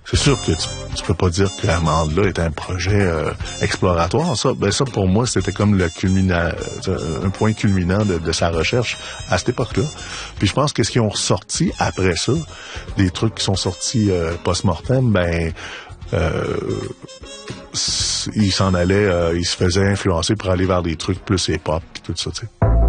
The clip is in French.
c'est sûr que tu peux pas dire que Amande-là était un projet exploratoire. Ça pour moi, c'était comme un point culminant de sa recherche à cette époque-là. Puis je pense que ce qu'ils ont ressorti après ça, des trucs qui sont sortis post-mortem, il s'en allait, il se faisait influencer pour aller vers des trucs plus hip-hop et tout ça, tu sais.